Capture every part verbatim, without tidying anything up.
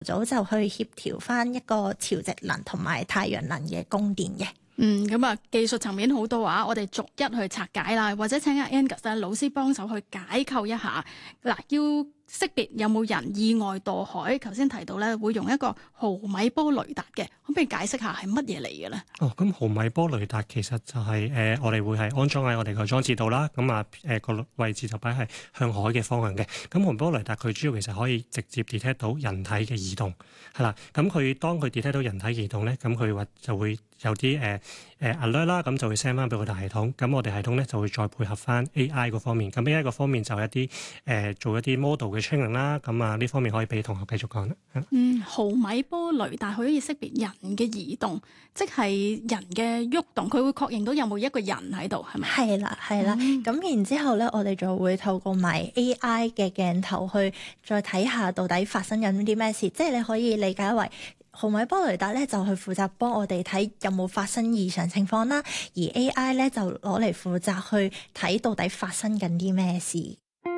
組就去協調翻一個潮汐能同埋太陽能嘅供電嘅。 嗯，咁啊，技術層面好多啊，我哋逐一去拆解啦，或者請阿 Angus 啊老師幫手去解構一下。嗱，要識別有冇人意外墮海，頭先提到咧會用一個毫米波雷達嘅，可唔可以解釋下係乜嘢嚟嘅咧？ 哦，咁毫米波雷達其實就係、是、誒、呃、我哋會係安裝喺我哋個裝置度啦。咁啊誒個位置就擺係向海嘅方向嘅。咁毫米波雷達佢主要其實可以直接 detect 到人體嘅移動，係啦。咁佢當佢 detect 到人體移動咧，咁佢話就會有啲誒誒 alert 啦，咁就會 send 翻俾我哋系統。咁我哋系統咧就會再配合翻 A I 嗰方面。咁 A I 嗰方面就係一啲誒、呃、做一啲 model 嘅 training 啦。咁啊呢方面可以俾同學繼續講啦。 嗯，毫米波雷達可以識別人嘅移動，即係人嘅喐動，佢會確認到有冇一個人喺度，係咪？ 係啦，係啦。咁、嗯、然之後咧，我哋就會透過埋 A I 嘅鏡頭去再睇下到底發生緊啲咩事。即係你可以理解為毫米波雷達咧就去負責幫我哋睇有冇發生異常情況啦，而 A I 咧就攞嚟負責去睇到底發生緊啲咩事。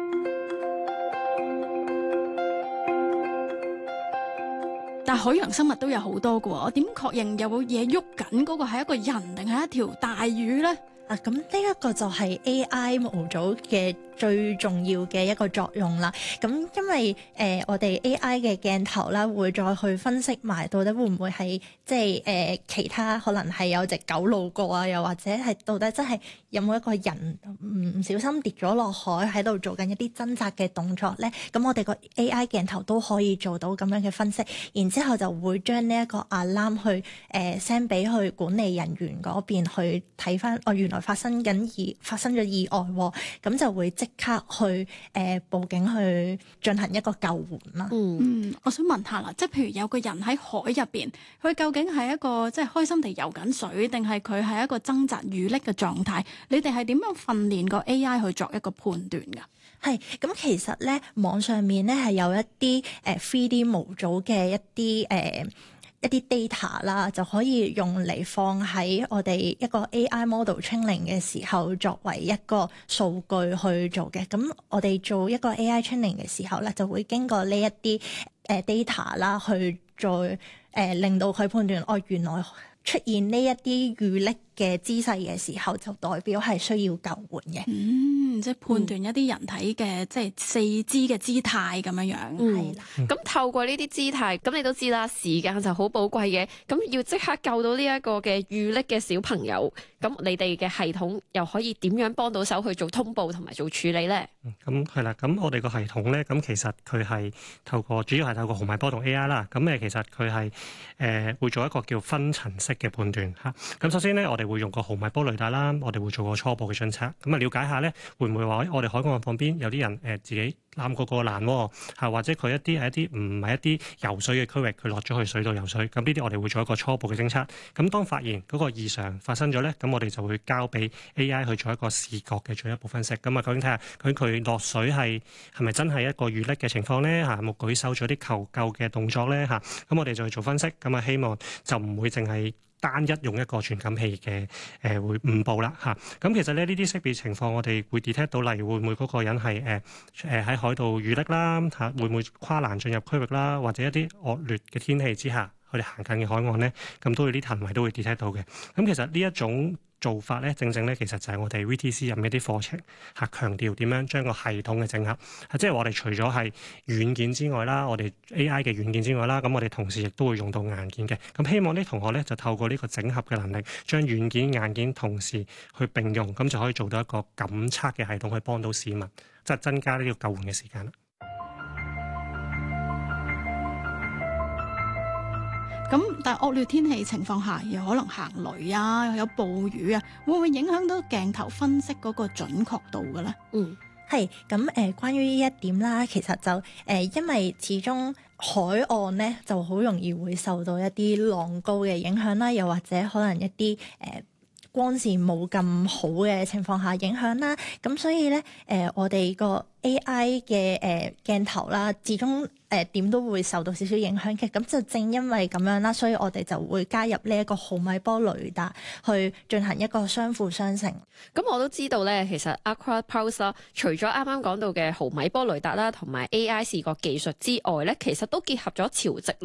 但海洋生物都有好多嘅喎，我點確認有冇嘢喐緊嗰個係一個人定係一條大魚咧？ 啊，咁呢一個就係 A I 模組嘅最重要嘅一個作用啦。咁因為誒、呃、我哋 A I 嘅鏡頭啦，會再去分析埋到底會唔會係即係誒、呃、其他可能係有隻狗路過啊，又或者係到底真係有冇一個人唔小心跌咗落海喺度做緊一啲掙扎嘅動作咧？咁我哋個 A I 鏡頭都可以做到咁樣嘅分析，然之後就會將呢一個 alarm 去誒 send 俾去管理人員嗰邊去睇翻，哦原來發生緊意發生咗意外喎，咁就會即刻去誒、呃、報警去進行一個救援啦。 嗯，嗯，我想問下啦，即係譬如有個人喺海入邊，佢究竟係一個即係開心地游緊水，定係佢係一個掙扎遇溺嘅狀態？你哋係點樣訓練個 A I 去作一個判斷㗎？ 係，咁其實咧網上面咧係有一啲誒 three D 模組嘅一啲誒。呃一啲 data 啦，就可以用嚟放喺我哋一個 A I model training 嘅時候，作為一個數據去做嘅。咁我哋做一個 A I training 嘅時候咧，就會經過呢一啲誒 data 啦，去再誒、呃、令到佢判斷，哦原來出現呢一啲遇溺嘅姿勢嘅時候，就代表係需要救援嘅。 嗯，即係判斷一啲人體嘅、嗯、即係四肢嘅姿態咁樣樣。 係啦、 嗯，咁透過呢啲姿態，咁你都知啦，時間就好寶貴嘅。咁要即刻救到呢一個嘅遇溺嘅小朋友，咁你哋嘅系統又可以點樣幫到手去做通報同埋做處理咧？ 咁係啦，咁我哋個系統咧，咁其實佢係透過主要係透過毫米波同 A I 啦。咁誒，其實佢係誒會做一個叫分層式嘅判斷嚇。咁首先咧，我哋會用個毫米波雷達啦，我哋會做個初步嘅偵測，咁啊了解下咧，會唔會話我哋海岸旁邊有啲人誒、呃、自己攬過個欄喎，嚇或者佢一啲係一啲唔係一啲游水嘅區域，佢落咗去水度游水，咁呢啲我哋會做一個初步嘅偵測。咁當發現嗰個異常發生咗咧，咁我哋就會交俾 A I 去做一個視覺嘅進一步分析。咁啊，究竟睇下究竟佢落水係係咪真係一個遇溺嘅情況咧？嚇，有冇舉手做啲求救嘅動作咧？嚇，咁我哋就去做分析。咁啊，希望就唔會淨係單一用一個傳感器嘅誒、呃、會誤報啦嚇。咁其實咧呢啲識別情況，我哋會 detect 到，例如會唔會嗰個人係誒誒喺海度遇溺啦嚇，會唔會跨欄進入區域啦，或者一啲惡劣嘅天氣之下，佢哋行近嘅海岸咧，咁都會啲行為都會 detect 到嘅。咁其實呢一種做法咧，正正咧，其實就係我哋 V T C 入面一啲課程嚇，強調點樣將個系統嘅整合，即係我哋除咗係軟件之外啦，我哋 A I 嘅軟件之外啦，咁我哋同時亦都會用到硬件嘅。咁希望啲同學咧就透過呢個整合嘅能力，將軟件硬件同時去並用，咁就可以做到一個感測嘅系統，去幫到市民，即係增加呢個救援嘅時間啦。 咁但係惡劣天氣情況下，有可能行雷啊，有暴雨啊，會唔會影響到鏡頭分析嗰個準確度嘅咧？ 嗯，係咁誒，關於呢一點啦，其實就誒、呃，因為始終海岸咧就好容易會受到一啲浪高嘅影響啦，又或者可能一啲誒、呃光線冇咁好嘅情況下影響啦。咁所以咧，誒、呃、我哋個 A I 嘅誒、呃、鏡頭啦，始終誒點都會受到少少影響嘅。咁就正因為咁樣啦，所以我哋就會加入呢一個毫米波雷達去進行一個相輔相成。 咁我都知道咧，其實 Aqua Pulse 啦，除咗啱啱講到嘅毫米波雷達啦，同埋 A I 視覺技術之外咧，其實都結合咗潮汐